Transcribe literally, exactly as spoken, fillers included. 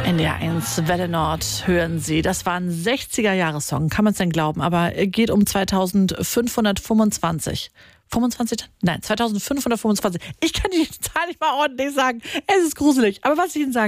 N D R eins Welle Nord hören Sie. Das war ein sechziger-Jahres-Song, kann man es denn glauben, aber geht um zweitausendfünfhundertfünfundzwanzig. fünfundzwanzig? Nein, zweitausendfünfhundertfünfundzwanzig. Ich kann die Zahl nicht mal ordentlich sagen. Es ist gruselig. Aber was ich Ihnen sagen